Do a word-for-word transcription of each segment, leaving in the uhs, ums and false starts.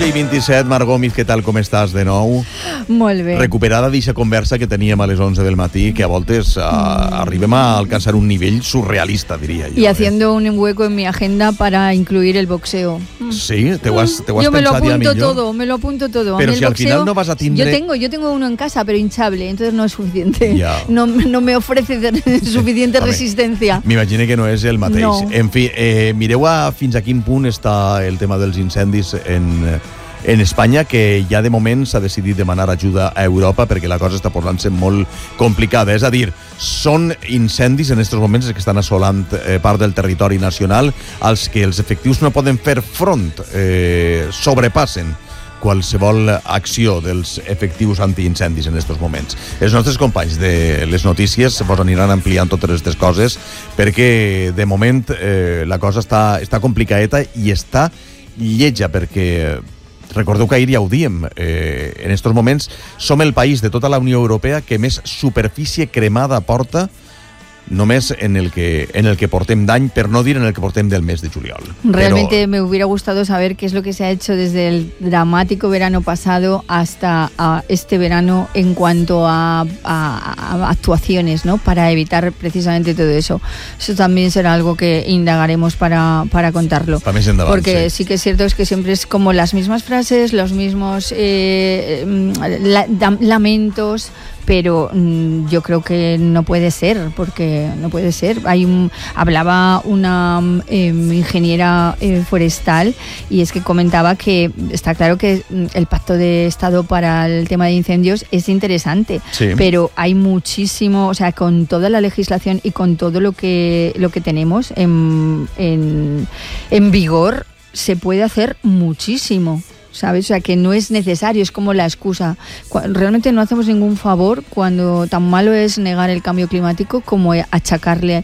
i vint-i-set. Marc Gómez, què tal, com estàs de nou? Molt bé. Recuperada d'eixa conversa que teníem a les onze del matí, que a voltes uh, arribem a alcançar un nivell surrealista, diria jo. Y haciendo eh? un hueco en mi agenda para incluir el boxeo. Sí, te ho has, te ho has yo me lo pensat ja apunto millor. todo, me lo apunto todo. Pero si al final no vas a tindre... Yo tengo, yo tengo uno en casa, pero hinchable, entonces no es suficiente. Ya. No, no me ofrece suficiente resistencia. M'imagino que no és el mateix. No. En fi, eh, mireu a fins a quin punt està el tema dels incendis en, en Espanya, que ja de moment s'ha decidit demanar ajuda a Europa perquè la cosa està posant-se molt complicada. És a dir, són incendis en aquests moments que estan assolant eh, part del territori nacional als que els efectius no poden fer front, eh, sobrepassen qualsevol acció dels efectius antiincendis en aquests moments. Els nostres companys de les notícies vos aniran ampliant totes aquestes coses perquè de moment eh, la cosa està, està complicadeta i està lletja, perquè recordeu que ahir ja ho diem, eh, en aquests moments som el país de tota la Unió Europea que més superfície cremada porta només en el que en el que portem d'any, per no dir en el que portem del mes de juliol. Realmente Pero... me hubiera gustado saber qué es lo que se ha hecho desde el dramático verano pasado hasta a este verano en cuanto a, a, a actuaciones, ¿no? Para evitar precisamente todo eso. Eso también será algo que indagaremos para, para contarlo. Para més endavant, Porque sí. sí que es cierto es que siempre es como las mismas frases, los mismos eh, la, lamentos, pero mmm, yo creo que no puede ser, porque no puede ser. Hay un, hablaba una eh, ingeniera eh, forestal y es que comentaba que está claro que el pacto de Estado para el tema de incendios es interesante, sí. pero hay muchísimo, o sea, con toda la legislación y con todo lo que lo que tenemos en, en, en vigor, se puede hacer muchísimo, ¿sabes? O sea, que no es necesario, es como la excusa. Realmente no hacemos ningún favor cuando tan malo es negar el cambio climático como achacarle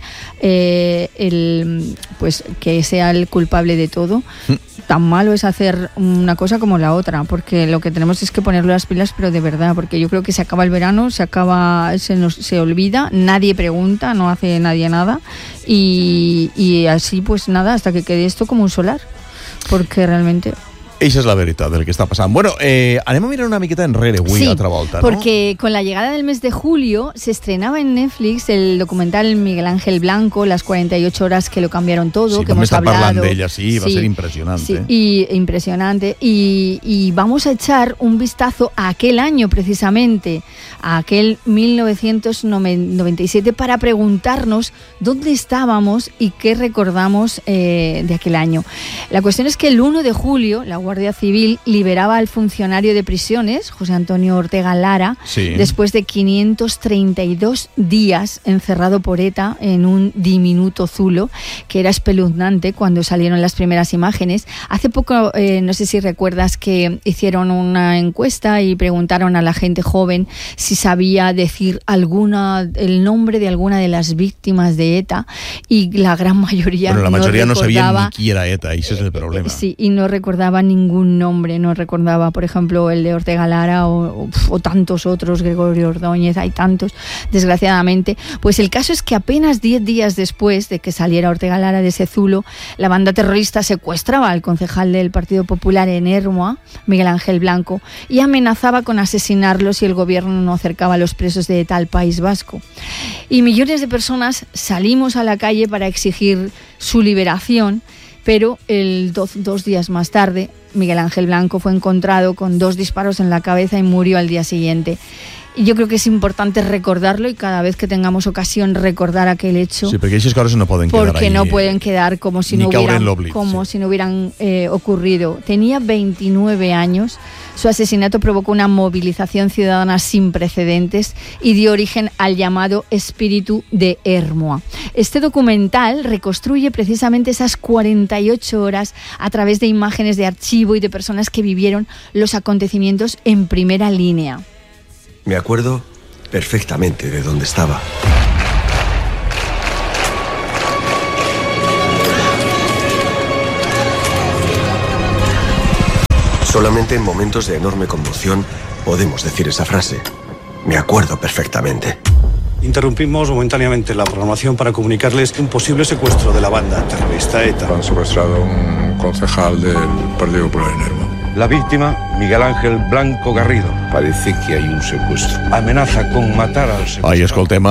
eh, el, pues que sea el culpable de todo. Tan malo es hacer una cosa como la otra, porque lo que tenemos es que ponerle las pilas, pero de verdad, porque yo creo que se acaba el verano, se acaba, se nos se olvida, nadie pregunta, no hace nadie nada, y, y así pues nada, hasta que quede esto como un solar, porque realmente... Eixa és la veritat del que està passant. Bueno, eh, anem a mirar una miqueta enrere avui, sí, altra volta, ¿no? Porque con la llegada del mes de julio se estrenaba en Netflix el documental Miguel Ángel Blanco, las cuarenta y ocho horas que lo cambiaron todo, sí, que hemos hablado. parlant d'ella, sí, va sí, ser impresionante. Sí, y, impresionante. Y, y vamos a echar un vistazo a aquel año precisamente, a aquel mil novecientos noventa y siete, para preguntarnos dónde estábamos y qué recordamos eh, de aquel año. La cuestión es que el uno de julio, la Guardia Civil liberaba al funcionario de prisiones, José Antonio Ortega Lara, sí. después de quinientos treinta y dos días encerrado por ETA en un diminuto zulo, que era espeluznante cuando salieron las primeras imágenes. Hace poco, eh, no sé si recuerdas que hicieron una encuesta y preguntaron a la gente joven si sabía decir alguna el nombre de alguna de las víctimas de ETA, y la gran mayoría Pero la mayoría no, no sabía recordaba, ni quién era ETA, y ese es el problema. Sí, y no recordaba ningún nombre, no recordaba, por ejemplo, el de Ortega Lara o, o, o tantos otros, Gregorio Ordóñez, hay tantos, desgraciadamente. Pues el caso es que apenas diez días después de que saliera Ortega Lara de ese zulo, la banda terrorista secuestraba al concejal del Partido Popular en Ermua, Miguel Ángel Blanco, y amenazaba con asesinarlo si el gobierno no acercaba a los presos de ETA al País Vasco. Y millones de personas salimos a la calle para exigir su liberación, pero el do, dos días más tarde Miguel Ángel Blanco fue encontrado con dos disparos en la cabeza y murió al día siguiente. Y yo creo que es importante recordarlo, y cada vez que tengamos ocasión recordar aquel hecho. Sí, porque esas cosas no pueden quedar Porque ahí, no pueden quedar como si no hubieran, como sí. si no hubieran eh, ocurrido. Tenía veintinueve años. Su asesinato provocó una movilización ciudadana sin precedentes y dio origen al llamado espíritu de Ermua. Este documental reconstruye precisamente esas cuarenta y ocho horas a través de imágenes de archivo y de personas que vivieron los acontecimientos en primera línea. Me acuerdo perfectamente de dónde estaba. Solamente en momentos de enorme conmoción podemos decir esa frase. Me acuerdo perfectamente. Interrumpimos momentáneamente la programación para comunicarles un posible secuestro de la banda terrorista ETA. Han secuestrado a un concejal del Partido Popular en Ermua. La víctima, Miguel Ángel Blanco Garrido. Parece que hay un secuestro. Amenaza con matar al secuestrador. Ahí escoltem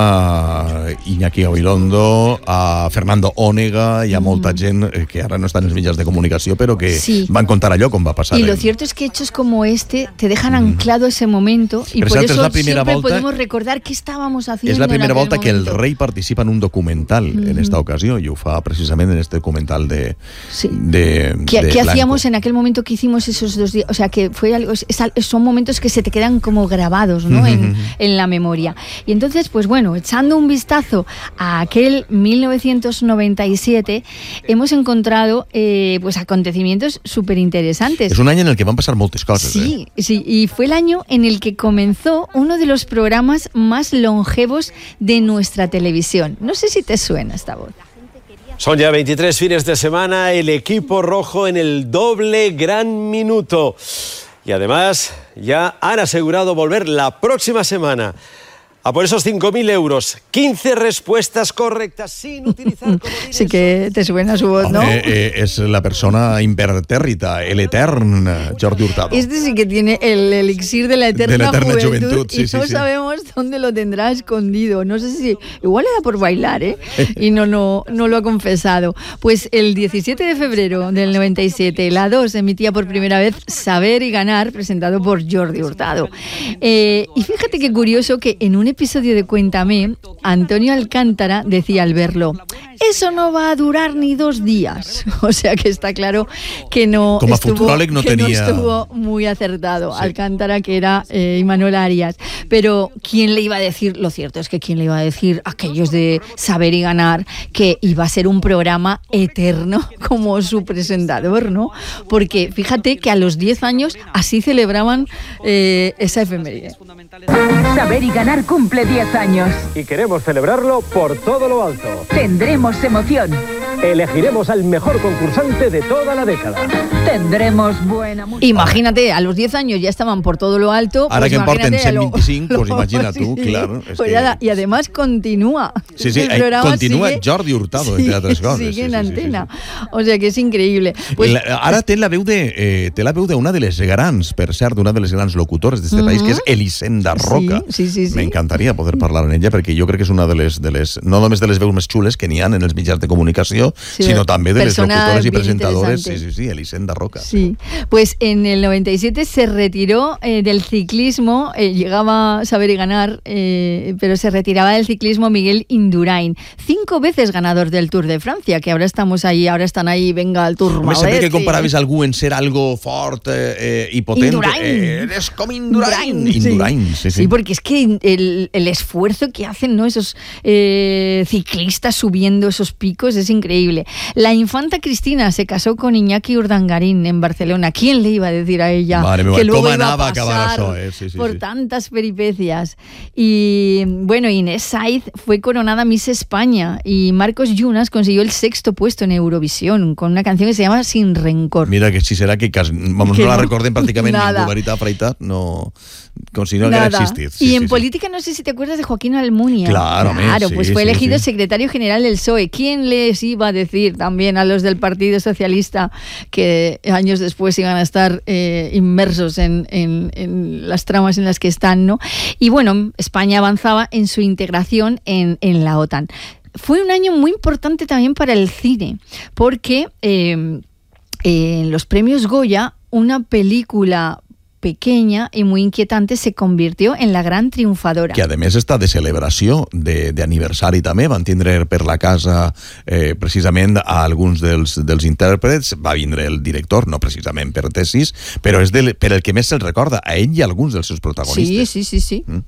a Iñaki Gabilondo, a Fernando Onega i a molta gent que ara no estan en els mitjans de comunicació, però que sí. van contar allò com va passar. Y lo cierto es que hechos como este te dejan anclado ese momento y por eso siempre volta, podemos recordar qué estábamos haciendo. És la primera volta momento. que el rei participa en un documental mm-hmm. en esta ocasió i ho fa precisament en este documental de... Sí. de, ¿Qué, de ¿qué hacíamos en aquel momento que hicimos esos dos días? O sea, que fue algo, es, son momentos que se te quedan como grabados, ¿no? Mm-hmm. en, en la memoria. Y entonces, pues bueno, echando un vistazo a aquel mil novecientos noventa y siete, hemos encontrado eh, pues acontecimientos súper interesantes. Es un año en el que van a pasar muchas cosas. Sí, ¿eh? sí, y fue el año en el que comenzó uno de los programas más longevos de nuestra televisión. No sé si te suena esta voz. Son ya veintitrés fines de semana, el equipo rojo en el doble gran minuto. Y además ya han asegurado volver la próxima semana. A por esos cinco mil euros, quince respuestas correctas sin utilizar comodines. Sí que te suena su voz, ¿no? Eh, eh, es la persona impertérrita, el etern Jordi Hurtado. Este sí que tiene el elixir de la eterna, de la eterna juventud, juventud sí, y sí, no sí. sabemos dónde lo tendrá escondido. No sé si... Igual le da por bailar, ¿eh? Y no, no, no lo ha confesado. Pues el diecisiete de febrero del noventa y siete, la dos emitía por primera vez Saber y Ganar, presentado por Jordi Hurtado. Eh, y fíjate qué curioso que en un episodio de Cuéntame, Antonio Alcántara decía al verlo: eso no va a durar ni dos días. O sea que está claro que no, Como estuvo, a no, que tenía... no estuvo muy acertado. Sí. Alcántara, que era eh, Imanol Arias. Pero ¿quién le iba a decir? Lo cierto es que ¿quién le iba a decir a aquellos de Saber y Ganar que iba a ser un programa eterno como su presentador, ¿no? Porque fíjate que a los diez años así celebraban eh, esa efeméride. Saber y Ganar cumple diez años. Y queremos celebrarlo por todo lo alto. Tendremos emoción. Elegiremos al mejor concursante de toda la década. Tendremos buena música. Imagínate, a los diez años ya estaban por todo lo alto. Ahora pues que porten ciento veinticinco, pues imagina tú, sí, claro. Es pues que... nada, y además continúa. Sí, sí, el continúa sigue, Jordi Hurtado, sí, entre altres coses. Sigue sí, en sí, antena. Sí, sí, sí. O sea que és increïble. Pues... La, ara té la veu de eh, té la veu d'una de les grans, per cert, d'una de les grans locutores d'este uh-huh. país, que és Elisenda Roca. Sí, sí, sí, sí. M'encantaria poder parlar amb ella, perquè jo crec que és una de les, de les no només de les veus més xules que n'hi ha en els mitjans de comunicació, sí, sinó també de les locutores y presentadores. Sí, sí, sí, Elisenda Roca. Sí, pues en el noventa y siete se retiró eh, del ciclismo, eh, llegaba a Saber y Ganar, eh, pero se retiraba del ciclismo Miguel Indurain, cinco veces ganador del Tour de Francia, que ahora estamos ahí, ahora están ahí, venga al Tour. Home, sempre que comparaves algú en ser algo fort eh, eh, y potente, Indurain. Eh, eres como Indurain. Indurain, Indurain, sí, sí. Sí, porque es que el, el esfuerzo que hacen, ¿no?, esos eh, ciclistas subiendo esos picos es increíble. La infanta Cristina se casó con Iñaki Urdangarín en Barcelona. ¿Quién le iba a decir a ella Madre mía, que luego ¿cómo iba a anava a acabar pasar això, eh? Sí, sí, por sí. tantas peripecias? Y bueno, Inés Saiz fue coronada Miss España y Marcos Yunas consiguió el sexto puesto en Eurovisión con una canción que se llama Sin Rencor. Mira que si será que casi, vamos, que no la no, recorden prácticamente nada. ningú, veritat, freitat, no, com si no Nada. hubiera existido. Sí, y sí, en sí. política no sé si te acuerdas de Joaquín Almunia. Claro, claro sí, pues fue sí, elegido sí. secretario general del P S O E. ¿Quién les iba a decir también a los del Partido Socialista que años después iban a estar eh, inmersos en, en, en las tramas en las que están, ¿no? Y bueno, España avanzaba en su integración en, en la OTAN. Fue un año muy importante también para el cine, porque eh, eh, en los premios Goya, una película pequeña y muy inquietante se convirtió en la gran triunfadora. Que a més està de celebració d'aniversari també, van tindre per la casa eh, precisament a alguns dels, dels intèrprets, va vindre el director, no precisament per tesis, però és de, per el que més se'l recorda, a ell i a alguns dels seus protagonistes. Sí, sí, sí, sí. Mm.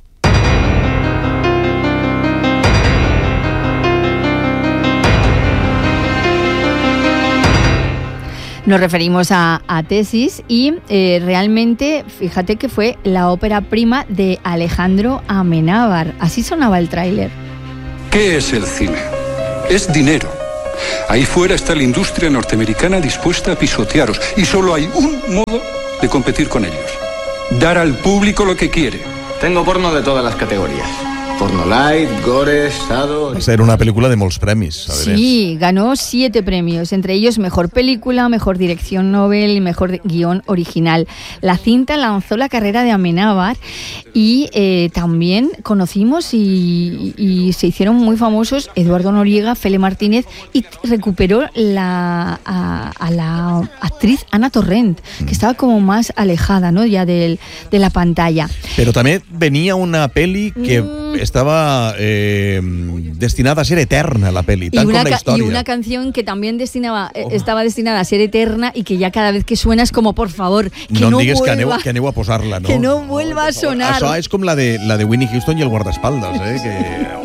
Nos referimos a, a Tesis y eh, realmente, fíjate que fue la ópera prima de Alejandro Amenábar. Así sonaba el tráiler. ¿Qué es el cine? Es dinero. Ahí fuera está la industria norteamericana dispuesta a pisotearos y solo hay un modo de competir con ellos. Dar al público lo que quiere. Tengo porno de todas las categorías. Porno light, gore, sado... Va a ser una película de molts premis. A ver, sí, ganó siete premios, entre ellos Mejor Película, Mejor Dirección Nobel y Mejor Guión Original. La cinta lanzó la carrera de Amenábar y eh, también conocimos y, y se hicieron muy famosos Eduardo Noriega, Fele Martínez, y recuperó la, a, a la actriz Ana Torrent, que estaba como más alejada, ¿no?, ya del, de la pantalla. Pero también venía una peli que mm. estaba eh, destinada a ser eterna, la peli, tal como la historia. Y una canción que también destinaba, oh. estaba destinada a ser eterna y que ya cada vez que suena es como, por favor, que no, no digues vuelva, que aneu, que aneu a posar-la, no? Que no vuelva a sonar. Això és com la de, la de Whitney Houston i el guardaespaldes, eh? Que...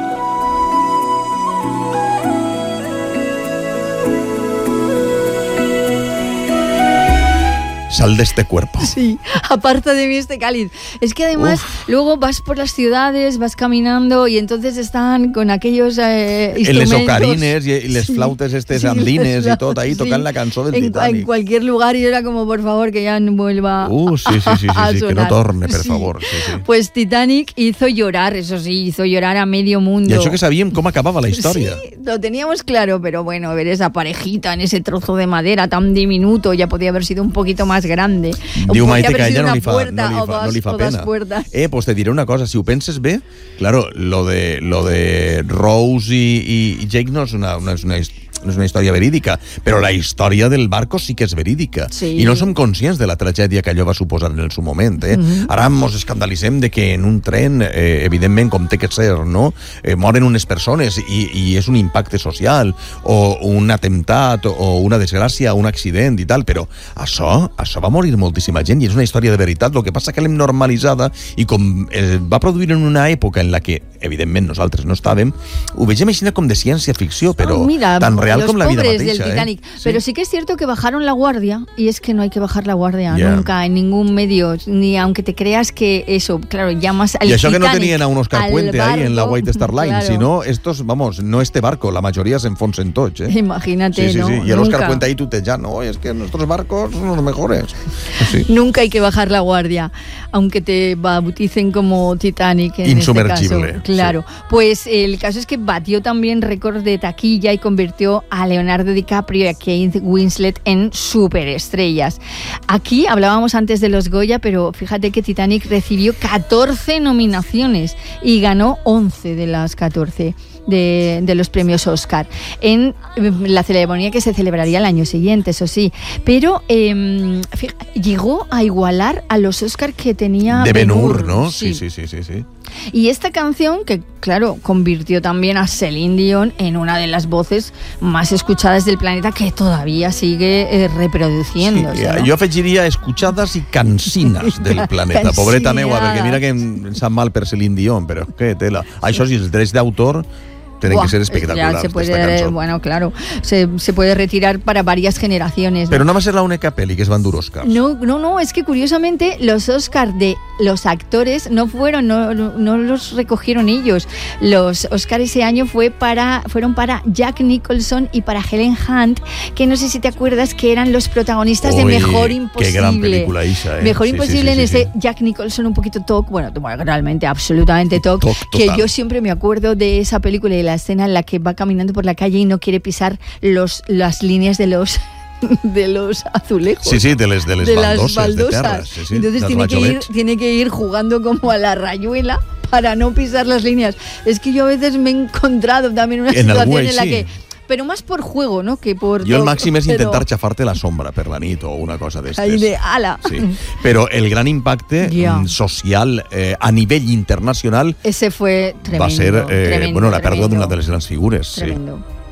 Sal de este cuerpo. Sí, aparta de mí este cáliz. Es que además Uf. luego vas por las ciudades, vas caminando y entonces están con aquellos eh, instrumentos. Les ocarines y les sí, flautes estes sí, andines y todo ahí sí. tocant la cançó del en, Titanic. En cualquier lugar y era como, por favor, que ya no vuelva uh, sí, sí, sí, sí, a sí, sonar. Que no torne, per sí. favor. Sí, sí. Pues Titanic hizo llorar, eso sí, hizo llorar a medio mundo. Y eso que sabíem cómo acababa la historia. Sí, lo teníamos claro, pero bueno, ver esa parejita en ese trozo de madera tan diminuto ya podía haber sido un poquito más grande. Diu Maite que a ella no li fa, no li fa, no li fa pena. Eh, pues te diré una cosa, si ho penses bé, claro, lo de, lo de Rose y, y, y Jake no es una, no es una no és una història verídica, però la història del barco sí que és verídica. Sí. I no som conscients de la tragèdia que allò va suposar en el seu moment. Eh? Mm-hmm. Ara mos escandalitzem de que en un tren, eh, evidentment, com té que ser, no? eh, moren unes persones i, i és un impacte social, o un atemptat, o una desgràcia, un accident i tal, però això, això va morir moltíssima gent i és una història de veritat. El que passa que l'hem normalitzada i com es va produir en una època en la que, evidentment, nosaltres no estàvem, ho vegem així com de ciència-ficció, però oh, mira, tan real los com la vida pobres mateixa. Del Titanic. ¿eh? Pero sí. sí que es cierto que bajaron la guardia, y es que no hay que bajar la guardia yeah. nunca en ningún medio, ni aunque te creas que eso, claro, llamas al Y eso Titanic, que no tenían a un Oscar Puente barco, ahí en la White Star Line, claro. sino estos, vamos, no este barco, la mayoría se enfonsen tots, ¿eh? Imagínate, sí, sí, ¿no? Sí. Y el nunca. Oscar Puente ahí tutellando, no, es que nuestros barcos son los mejores. Sí. Nunca hay que bajar la guardia, aunque te bauticen como Titanic en Insumergible. este caso. Claro. Sí. Pues el caso es que batió también récord de taquilla y convirtió a Leonardo DiCaprio y a Kate Winslet en superestrellas. Aquí hablábamos antes de los Goya, pero fíjate que Titanic recibió catorce nominaciones y ganó once de las catorce. De, de los premios Oscar en la ceremonia que se celebraría el año siguiente, eso sí, pero eh, fíjate, llegó a igualar a los Oscar que tenía de Ben-Hur, Ben-Hur, ¿no? Sí. sí, sí, sí, sí, sí. Y esta canción, que claro, convirtió también a Celine Dion en una de las voces más escuchadas del planeta, que todavía sigue eh, reproduciéndose. Sí, ¿no? Jo afegiria escuchades i cansines del planeta. Pobreta meua, perquè mira que em sap mal per Celine Dion, però què tela. Això sí, els drets d'autor tienen Buah, que ser espectaculares. Ya se puede, bueno, claro, se, se puede retirar para varias generaciones, ¿no? Pero no va a ser la única peli que es van dur Oscars. No, no, no, es que curiosamente los Oscars de los actores no fueron, no, no, no los recogieron ellos. Los Oscars ese año fue para, fueron para Jack Nicholson y para Helen Hunt, que no sé si te acuerdas que eran los protagonistas Uy, de Mejor Imposible. Qué gran película esa, ¿eh? Mejor sí, Imposible sí, sí, en sí, ese sí. Jack Nicholson un poquito talk, bueno, realmente absolutamente talk, Talk que total. yo siempre me acuerdo de esa película y la escena en la que va caminando por la calle y no quiere pisar los, las líneas de los de los azulejos. Sí, sí, de les, de les de baldoses, las baldosas. de terres. Sí, sí, Entonces tiene que, ir, tiene que ir jugando como a la rayuela para no pisar las líneas. Es que yo a veces me he encontrado también una en situación güey, en la sí. que... Pero más por juego, ¿no? Que por... Jo el todo, màxim és pero... intentar xafar-te la sombra per la nit o una cosa d'estes. Ahí de ala. Sí. Però el gran impacte yeah. social eh, a nivell internacional ese fue tremendo, va ser eh, tremendo, bueno, la pèrdua tremendo. d'una de les grans figures. Tremendo. Sí.